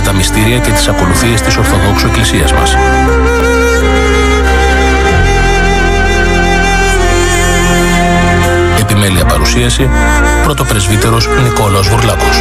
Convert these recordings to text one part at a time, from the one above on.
τα μυστήρια και τις ακολουθίες της Ορθοδόξου Εκκλησίας μας. Επιμέλεια παρουσίαση, πρωτοπρεσβύτερος Νικόλαος Βουρλάκος.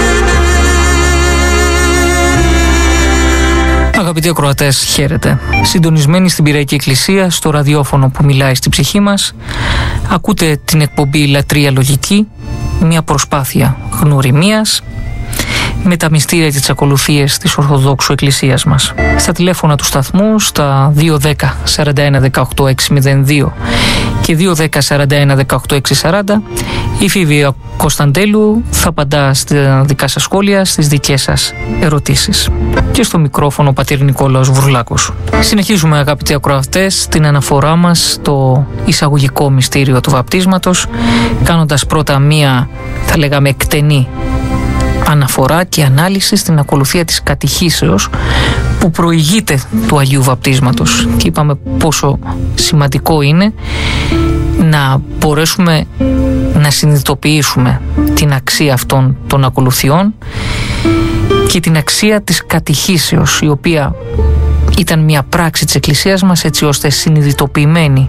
Αγαπητοί ακροατές, χαίρετε. Συντονισμένοι στην Πειραϊκή Εκκλησία, στο ραδιόφωνο που μιλάει στη ψυχή μας, ακούτε την εκπομπή Λατρεία Λογική, μια προσπάθεια γνωριμίας με τα μυστήρια και τις ακολουθίες της Ορθοδόξου Εκκλησίας μας. Στα τηλέφωνα του σταθμού, στα 210 41 18 602 και 210 41 18 640, η Φίβη Κωνσταντέλου θα απαντά στα δικά σας σχόλια, στις δικές σας ερωτήσεις. Και στο μικρόφωνο ο πατήρ Νικόλαος Βουρλάκος. Συνεχίζουμε, αγαπητοί ακροατές, την αναφορά μας στο εισαγωγικό μυστήριο του βαπτίσματος, κάνοντας πρώτα μία, θα λέγαμε, εκτενή αναφορά και ανάλυση στην ακολουθία της κατηχήσεως που προηγείται του Αγίου Βαπτίσματος, και είπαμε πόσο σημαντικό είναι να μπορέσουμε να συνειδητοποιήσουμε την αξία αυτών των ακολουθιών και την αξία της κατηχήσεως, η οποία ήταν μια πράξη της Εκκλησίας μας, έτσι ώστε συνειδητοποιημένοι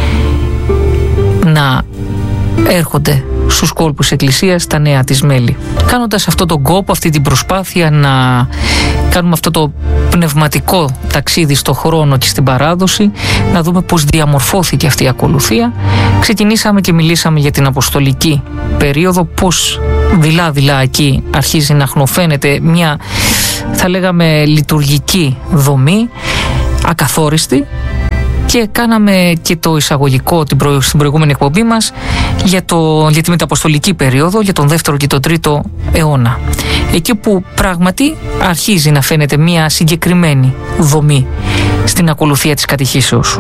να έρχονται στους κόλπους της Εκκλησίας τα νέα της μέλη. Κάνοντας αυτόν τον κόπο, αυτή την προσπάθεια να κάνουμε αυτό το πνευματικό ταξίδι στο χρόνο και στην παράδοση, να δούμε πώς διαμορφώθηκε αυτή η ακολουθία, ξεκινήσαμε και μιλήσαμε για την αποστολική περίοδο, πώς δειλά-δειλά εκεί αρχίζει να χνοφαίνεται μια, θα λέγαμε, λειτουργική δομή, ακαθόριστη. Και κάναμε και το εισαγωγικό στην προηγούμενη εκπομπή μας για τη μεταποστολική περίοδο, για τον 2ο και τον 3ο αιώνα. Εκεί που πράγματι αρχίζει να φαίνεται μια συγκεκριμένη δομή στην ακολουθία της κατηχήσεως.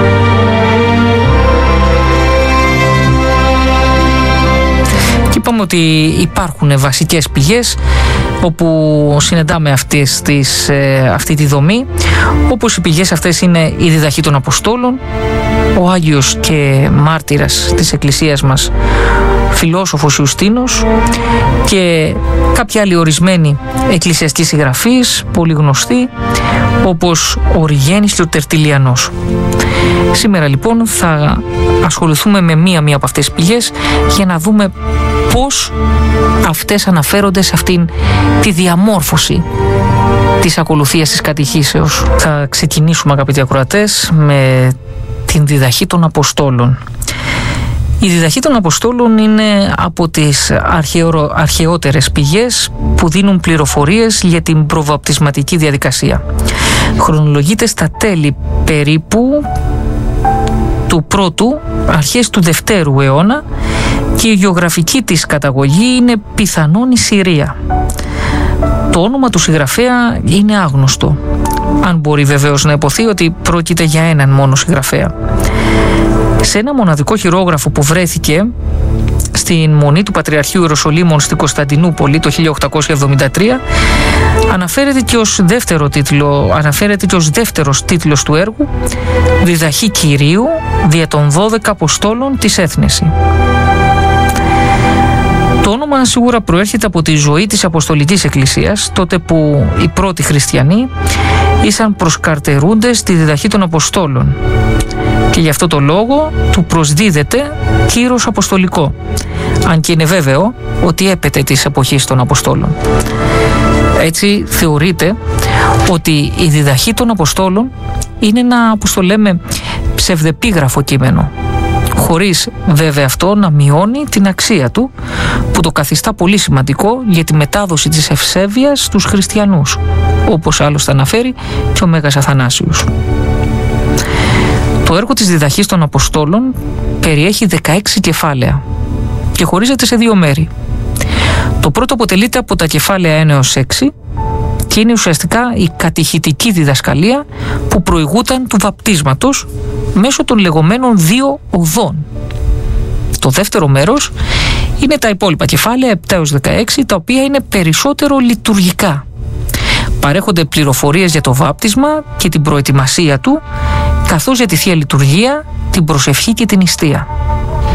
Και είπαμε ότι υπάρχουν βασικές πηγές όπου συναντάμε αυτή τη δομή, όπως οι πηγές αυτές είναι η διδαχή των Αποστόλων, ο Άγιος και μάρτυρας της Εκκλησίας μας φιλόσοφος Ιουστίνος και κάποιοι άλλοι ορισμένοι εκκλησιαστικοί συγγραφείς, πολύ γνωστοί, όπως ο Οριγένης και ο Τερτιλιανός. Σήμερα λοιπόν θα ασχοληθούμε με μία από αυτές τις πηγές για να δούμε πώς αυτές αναφέρονται σε αυτήν τη διαμόρφωση της ακολουθίας της κατηχήσεως. Θα ξεκινήσουμε, αγαπητοί ακροατές, με την διδαχή των Αποστόλων. Η διδαχή των Αποστόλων είναι από τις αρχαιότερες πηγές που δίνουν πληροφορίες για την προβαπτισματική διαδικασία. Χρονολογείται στα τέλη περίπου του πρώτου, αρχές του 2ου αιώνα, και η γεωγραφική της καταγωγή είναι πιθανόν η Συρία. Το όνομα του συγγραφέα είναι άγνωστο, αν μπορεί βεβαίως να υποθεί ότι πρόκειται για έναν μόνο συγγραφέα. Σε ένα μοναδικό χειρόγραφο που βρέθηκε στην Μονή του Πατριαρχείου Ιεροσολύμων στην Κωνσταντινούπολη το 1873, αναφέρεται και ως δεύτερος τίτλος του έργου «Διδαχή Κυρίου δια των 12 Αποστόλων της Έθνεση». Το όνομα σίγουρα προέρχεται από τη ζωή της Αποστολικής Εκκλησίας, τότε που οι πρώτοι χριστιανοί ήσαν προσκαρτερούντες στη διδαχή των Αποστόλων, και γι' αυτό το λόγο του προσδίδεται κύρος αποστολικό, αν και είναι βέβαιο ότι έπεται της εποχής των Αποστόλων. Έτσι θεωρείται ότι η διδαχή των Αποστόλων είναι ένα, όπως το λέμε, ψευδεπίγραφο κείμενο, χωρίς βέβαια αυτό να μειώνει την αξία του, που το καθιστά πολύ σημαντικό για τη μετάδοση της ευσέβειας στους χριστιανούς, όπως άλλωστε αναφέρει και ο Μέγας Αθανάσιος. Το έργο της διδαχής των Αποστόλων περιέχει 16 κεφάλαια και χωρίζεται σε 2 μέρη. Το πρώτο αποτελείται από τα κεφάλαια 1 έως 6 και είναι ουσιαστικά η κατηχητική διδασκαλία που προηγούταν του βαπτίσματος μέσω των λεγόμενων 2 οδών. Το δεύτερο μέρος είναι τα υπόλοιπα κεφάλαια 7 έως 16, τα οποία είναι περισσότερο λειτουργικά. Παρέχονται πληροφορίες για το βάπτισμα και την προετοιμασία του, καθώς για τη Θεία Λειτουργία, την προσευχή και την νηστεία.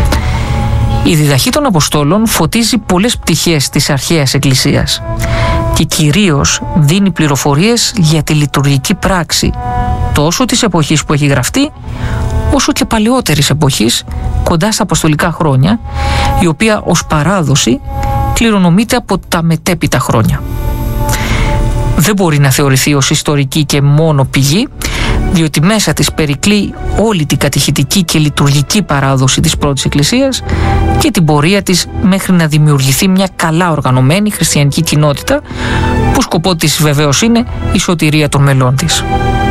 Η διδαχή των Αποστόλων φωτίζει πολλές πτυχές της αρχαίας Εκκλησίας. και κυρίως δίνει πληροφορίες για τη λειτουργική πράξη τόσο της εποχής που έχει γραφτεί, όσο και παλαιότερης εποχής, κοντά στα αποστολικά χρόνια, η οποία ως παράδοση κληρονομείται από τα μετέπειτα χρόνια. Δεν μπορεί να θεωρηθεί ως ιστορική και μόνο πηγή, διότι μέσα της περικλεί όλη την κατηχητική και λειτουργική παράδοση της πρώτης Εκκλησίας και την πορεία της μέχρι να δημιουργηθεί μια καλά οργανωμένη χριστιανική κοινότητα, που σκοπό της βεβαίως είναι η σωτηρία των μελών της.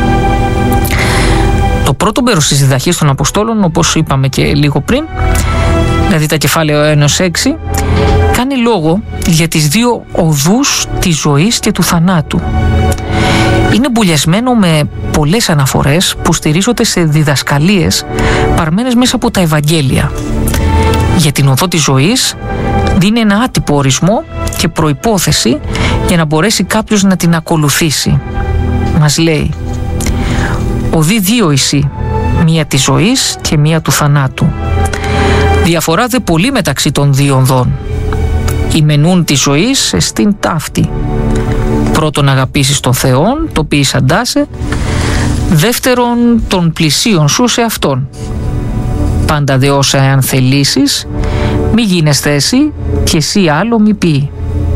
Το πρώτο μέρος της διδαχής των Αποστόλων, όπως είπαμε και λίγο πριν, δηλαδή τα κεφάλαια 1-6, κάνει λόγο για τις δύο οδούς της ζωής και του θανάτου. Είναι μπουλιασμένο με πολλές αναφορές που στηρίζονται σε διδασκαλίες παρμένες μέσα από τα Ευαγγέλια. Για την οδό της ζωής δίνει ένα άτυπο ορισμό και προϋπόθεση για να μπορέσει κάποιος να την ακολουθήσει. Μας λέει: «Οδοί δύο εισι, μία της ζωής και μία του θανάτου. Διαφορά δε πολύ μεταξύ των δύο οδών. Η μενούν της ζωής εστίν ταύτη. Πρώτον αγαπήσεις τον Θεόν, το οποίης αντάσαι. Δεύτερον τον πλησίον σου σε Αυτόν. Πάντα δε όσα εάν θελήσεις, μη γίνεσθε εσύ και εσύ άλλο μη πει».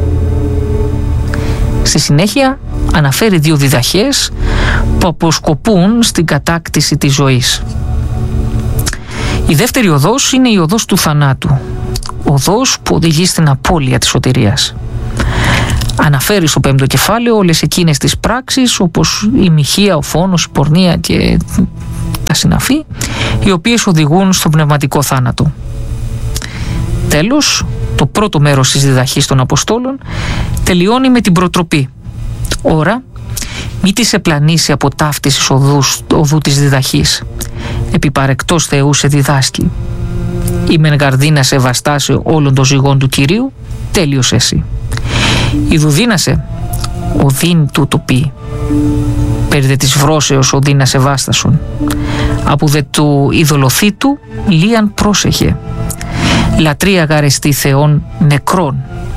Στη συνέχεια αναφέρει δύο διδαχές που αποσκοπούν στην κατάκτηση της ζωής. Η δεύτερη οδός είναι η οδός του θανάτου, οδός που οδηγεί στην απώλεια της σωτηρίας. Αναφέρει στο 5ο κεφάλαιο όλες εκείνες τις πράξεις, όπως η μοιχεία, ο φόνος, η πορνεία και τα συναφή, οι οποίες οδηγούν στον πνευματικό θάνατο. Τέλος, το πρώτο μέρος της διδαχής των Αποστόλων τελειώνει με την προτροπή. Ώρα, μη της επλανήσει από ταύτισης οδού της διδαχής. Επί παρεκτός Θεού σε διδάσκει. Η μεν γαρδίνα σε βαστάσε όλων των ζυγών του Κυρίου, τέλειος εσύ. Η δουδίνασε, οδύν του το πει. Περί δε της βρώσεως οδύνα σε βάστασον. Από δε του ειδωλοθήτου λίαν πρόσεχε. Λατρεία γαρεστή Θεών νεκρών.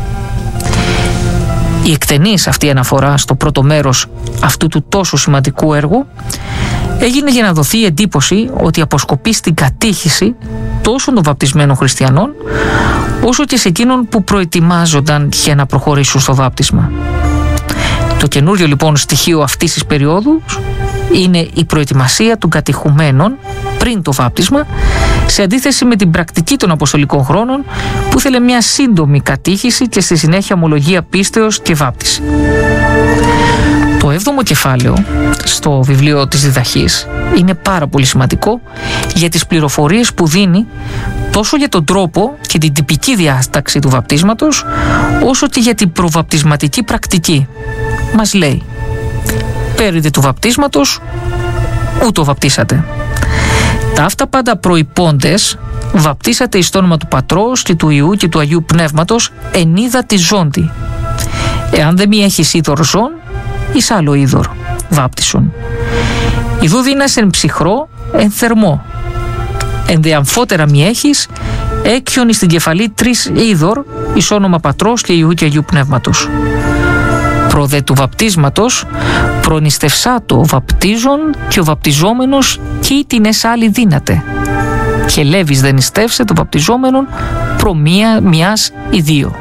Η εκτενής αυτή αναφορά στο πρώτο μέρος αυτού του τόσο σημαντικού έργου έγινε για να δοθεί η εντύπωση ότι αποσκοπεί στην κατήχηση τόσο των βαπτισμένων χριστιανών, όσο και σε εκείνων που προετοιμάζονταν για να προχωρήσουν στο βάπτισμα. Το καινούριο λοιπόν στοιχείο αυτής της περίοδου είναι η προετοιμασία των κατηχουμένων πριν το βάπτισμα, σε αντίθεση με την πρακτική των αποστολικών χρόνων που ήθελε μια σύντομη κατήχηση και στη συνέχεια ομολογία πίστεως και βάπτιση. Το 7ο κεφάλαιο στο βιβλίο της διδαχής είναι πάρα πολύ σημαντικό για τις πληροφορίες που δίνει τόσο για τον τρόπο και την τυπική διάταξη του βαπτίσματος, όσο και για την προβαπτισματική πρακτική. Μας λέει: «Πέριδε του βαπτίσματος, ούτω βαπτίσατε. Τα αυτά πάντα προϋπώντες βαπτίσατε εις το όνομα του Πατρός και του Υιού και του Αγίου Πνεύματος εν είδα τη ζώντη. Εάν δεν μη έχεις είδωρ ζών, εις άλλο είδωρ βάπτισον. Ιδού δίνας εν ψυχρό, εν θερμό. Εν δε αμφότερα μη έχεις, έκιον εις την κεφαλή 3 είδωρ εις όνομα Πατρός και Υιού και Αγίου Πνεύματος. Προδε του βαπτίσματος προνιστευσάτο ο βαπτίζων και ο βαπτιζόμενος κι την εσάλη δύναται. Και Λέβης δεν νηστεύσε το βαπτιζόμενον προ μιας ή δύο».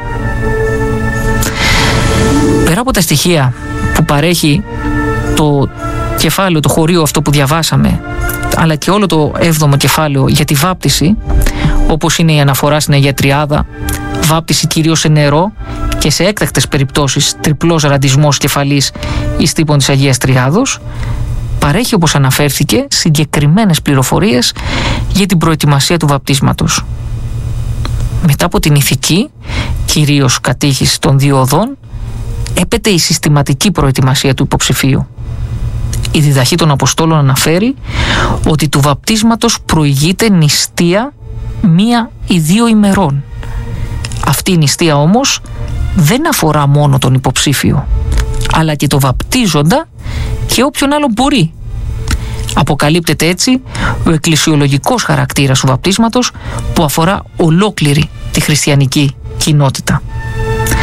Πέρα από τα στοιχεία που παρέχει το κεφάλαιο, το χωρίο αυτό που διαβάσαμε, αλλά και όλο το 7ο κεφάλαιο για τη βάπτιση, όπως είναι η αναφορά στην Αγία Τριάδα, βάπτιση κυρίως σε νερό και σε έκτακτες περιπτώσεις τριπλός ραντισμός κεφαλής εις τύπων της Αγίας Τριάδος, παρέχει, όπως αναφέρθηκε, συγκεκριμένες πληροφορίες για την προετοιμασία του βαπτίσματος. Μετά από την ηθική, κυρίως κατήχηση των δύο οδών, έπεται η συστηματική προετοιμασία του υποψηφίου. Η διδαχή των Αποστόλων αναφέρει ότι του βαπτίσματος προηγείται νηστεία 1 ή 2 ημερών. Αυτή η νηστεία όμως δεν αφορά μόνο τον υποψήφιο, αλλά και το βαπτίζοντα και όποιον άλλο μπορεί. Αποκαλύπτεται έτσι ο εκκλησιολογικός χαρακτήρας του βαπτίσματος που αφορά ολόκληρη τη χριστιανική κοινότητα.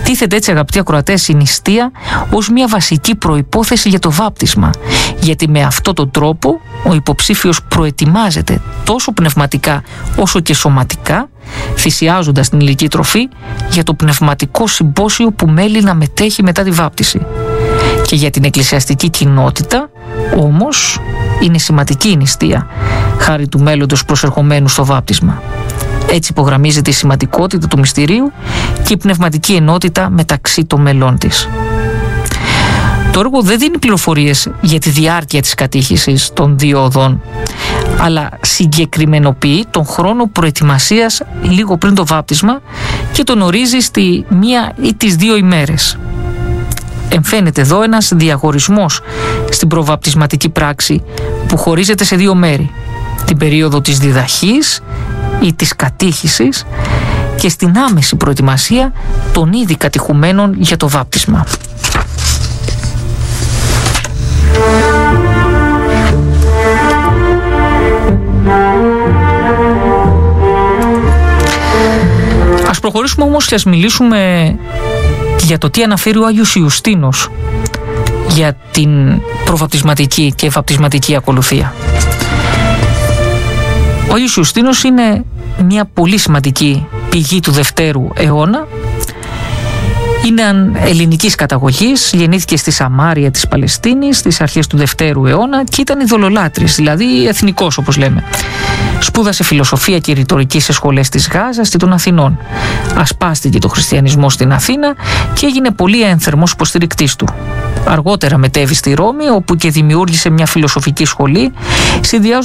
Τίθεται έτσι, αγαπητοί ακροατές, η νηστεία ως μια βασική προϋπόθεση για το βάπτισμα, γιατί με αυτόν τον τρόπο ο υποψήφιος προετοιμάζεται τόσο πνευματικά όσο και σωματικά, θυσιάζοντας την υλική τροφή για το πνευματικό συμπόσιο που μέλει να μετέχει μετά τη βάπτιση. Και για την εκκλησιαστική κοινότητα όμως είναι σημαντική η νηστεία, χάρη του μέλλοντος προσερχομένου στο βάπτισμα. Έτσι υπογραμμίζεται η σημαντικότητα του μυστηρίου και η πνευματική ενότητα μεταξύ των μελών της. Το έργο δεν δίνει πληροφορίες για τη διάρκεια της κατήχησης των δύο οδών, αλλά συγκεκριμενοποιεί τον χρόνο προετοιμασίας λίγο πριν το βάπτισμα και τον ορίζει στη μία ή τις 2 ημέρες. Εμφαίνεται εδώ ένας διαχωρισμός στην προβαπτισματική πράξη που χωρίζεται σε 2 μέρη: την περίοδο της διδαχής ή της κατήχησης και στην άμεση προετοιμασία των ήδη κατηχουμένων για το βάπτισμα. Ας προχωρήσουμε όμως και ας μιλήσουμε για το τι αναφέρει ο Άγιος Ιουστίνος για την προβαπτισματική και βαπτισματική ακολουθία. Ο Άγιος Ιουστίνος είναι μια πολύ σημαντική πηγή του Δευτέρου αιώνα. Είναι ελληνικής καταγωγής, γεννήθηκε στη Σαμάρια της Παλαιστίνης στις αρχές του Δευτέρου αιώνα και ήταν ειδωλολάτρης, δηλαδή εθνικός όπως λέμε. Σπούδασε φιλοσοφία και ρητορική σε σχολές της Γάζας και των Αθηνών. Ασπάστηκε το χριστιανισμό στην Αθήνα και έγινε πολύ ένθερμος υποστηρικτής του. Αργότερα μετέβη στη Ρώμη, όπου και δημιούργησε μια φιλοσοφική σχολή, συνδυάζοντας